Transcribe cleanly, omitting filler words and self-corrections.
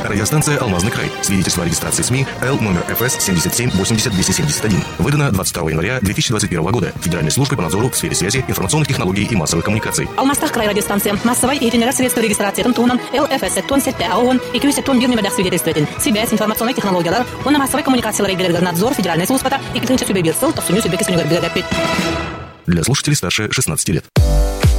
Радиостанция «Алмазный край». Свидетельство о регистрации СМИ Л номер ФС 7780-271. Выдано 22 января 2021 года Федеральной службой по надзору в сфере связи, информационных технологий и массовых коммуникаций. Алмазтах край радиостанция. Массовой и средства регистрации тунан ЛФС тон сетте АОН и кюсе тон бирнемедах свидетельствователь. Связь, информационные технологии, он массовой коммуникации регулярный надзор Федеральной службы и клинча сюбебирсел, то суню сюбеки суню. Для слушателей старше 16 лет.